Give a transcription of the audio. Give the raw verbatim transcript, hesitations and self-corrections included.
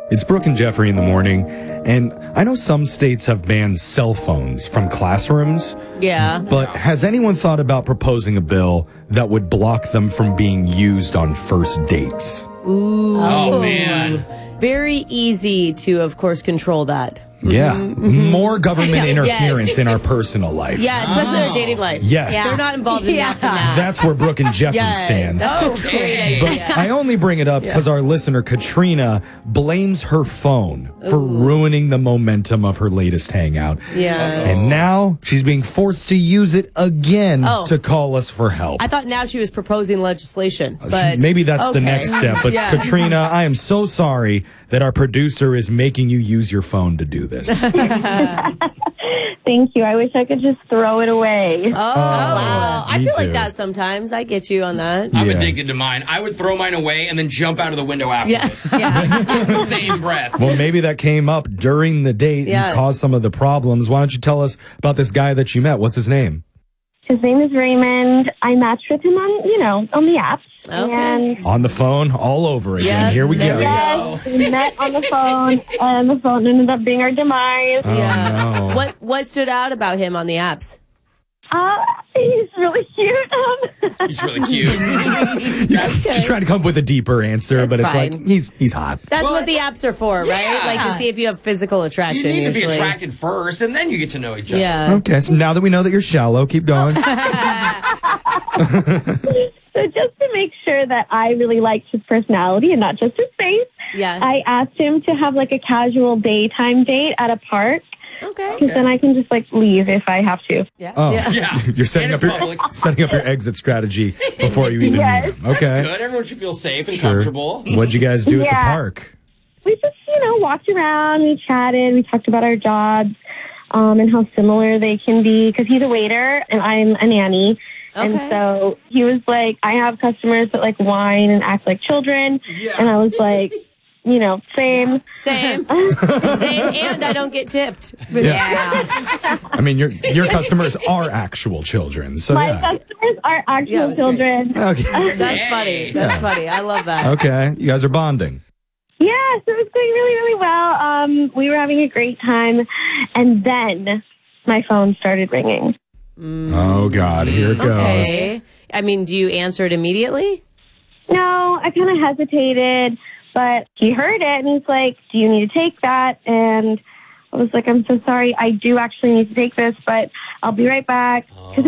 It's Brooke and Jeffrey in the morning, and I know some states have banned cell phones from classrooms. Yeah. But has anyone thought about proposing a bill that would block them from being used on first dates? Ooh. Oh, man. Very easy to, of course, control that. Yeah. Mm-hmm. More government Yes. interference in our personal life. Yeah, especially Oh. their dating life. Yes. They're not involved in Yeah. that. That. That's where Brooke and Jeffrey Yeah, stands. that's a Okay. great But idea. I only bring it up because our listener, Katrina, blames her phone for ruining the momentum of her latest hangout. Yeah. And now she's being forced to use it again Oh. to call us for help. I thought now she was proposing legislation, but Maybe that's the okay. next step. But Yeah. Katrina, I am so sorry that our producer is making you use your phone to do this. Thank you. I wish I could just throw it away. Oh, wow. I me feel like too. that sometimes. I get you on that. I'm Yeah. addicted to mine. I would throw mine away and then jump out of the window after Yeah. it. Yeah. In the same breath. Well, maybe that came up during the date Yeah. and caused some of the problems. Why don't you tell us about this guy that you met? What's his name? His name is Raymond. I matched with him on, you know, on the apps. Okay. And On the phone all over again. Yeah, Here we there go. we go. yes, we met on the phone, and the phone ended up being our demise. Oh, Yeah. no. What What stood out about him on the apps? Uh, he's really cute. Um, He's really cute. Yes, just trying to come up with a deeper answer, That's but it's fine. like he's he's hot. That's Well, what the apps are for, right? Yeah. Like to see if you have physical You attraction. need to be usually. attracted first, and then you get to know each other. Yeah. Okay, so now that we know that you're shallow, keep going. so just to make sure that I really liked his personality and not just his face, Yeah. I asked him to have like a casual daytime date at a park. Okay. Because then I can just like leave if I have to. Oh, Yeah. Yeah. you're setting And up it's your public. setting up your exit strategy before you even Yes. meet him. Okay, Good. Everyone should feel safe and sure. comfortable. What'd you guys do at the Yeah. park? We just, you know, walked around, we chatted, we talked about our jobs um, and how similar they can be. Because he's a waiter and I'm a nanny. And Okay. so he was like, I have customers that like whine and act like children. Yeah. And I was like, you know, same. Same. Same. And I don't get tipped. Yeah. I mean, your your customers are actual children, so My yeah. customers are Yeah, it actual was children. Okay. That's funny. That's funny. I love that. Okay, you guys are bonding. Yeah, so it was going really, really well. Um, we were having a great time. And then my phone started ringing. Oh God, here it goes. Okay. I mean, do you answer it immediately? No, I kind of hesitated, but he heard it and he's like, do you need to take that? And I was like, I'm so sorry. I do actually need to take this, but I'll be right back. 'Cause